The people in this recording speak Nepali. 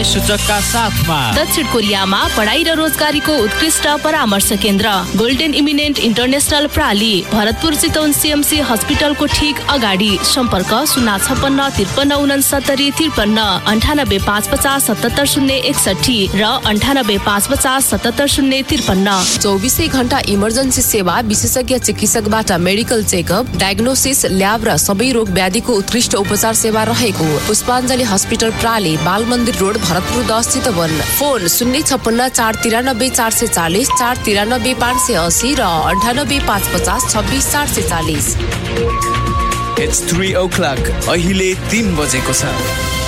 सूचकका साथमा दक्षिण कोरियामा पढाइ र रोजगारीको उत्कृष्ट परामर्श केन्द्र golden eminent international प्राली, Bharatpur Chitwan CMC हस्पिटलको ठीक अगाडि। सम्पर्क 056 53 69 53 98 550 77 061 र 98 550 77 053। 24 घण्टा इमर्जेन्सी सेवा, विशेषज्ञ चिकित्सकबाट मेडिकल चेकअप, डायग्नोसिस, ल्याब र सबै रोग व्याधिको उत्कृष्ट उपचार सेवा रहेको पुष्पाञ्जली हस्पिटल प्राली, बाल मन्दिर रोड, भरतपुर 10 चितवन। फोन 056 493 440 493 580 र 98 550 26 440। It's 3 o'clock. अहिले 3 बजेको छ।